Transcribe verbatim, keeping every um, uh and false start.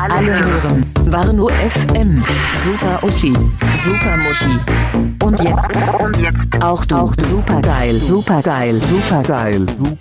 Alle hören Warnow F M. Super Uschi, Super Muschi. Und jetzt, und jetzt auch du. Auch supergeil, supergeil, supergeil, super.